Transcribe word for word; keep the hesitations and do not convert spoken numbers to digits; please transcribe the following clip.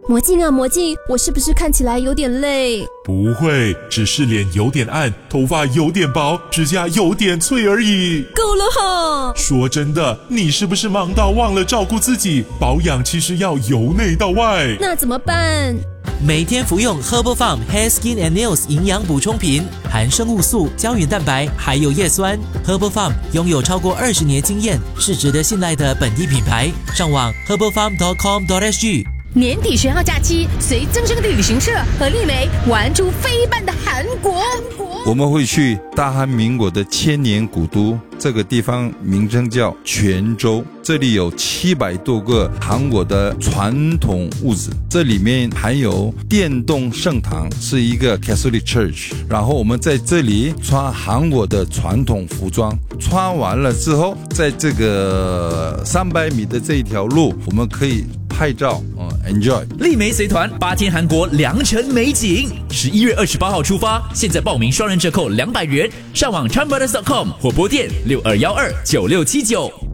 魔镜啊魔镜，我是不是看起来有点累？ 不会，只是脸有点暗，头发有点薄，指甲有点脆而已。 够了哈！ 说真的，你是不是忙到忘了照顾自己？保养其实要由内到外。 那怎么办？ 每天服用 Herbal Farm Hair Skin and Nails 营养补充品，含生物素、胶原蛋白，还有叶酸。Herbal Farm 拥有超过二十年经验，是值得信赖的本地品牌。上网 herbal farm dot com dot s g。 年底学号假期，随增生的旅行社和丽梅玩出飞一般的韩国。 我们会去大韩民国的千年古都，这个地方名称叫全州，这里有七百多个韩国的传统屋子，这里面还有电动圣堂，是一个 Catholic Church。然后我们在这里穿韩国的传统服装，穿完了之后，在这个三百米的这一条路，我们可以拍照，嗯 ，enjoy。 丽梅随团八天韩国良辰美景，十一月二十八号出发，现在报名双人折扣两百元，上网 charmbrothers dot com 或拨电六二一二九六七九。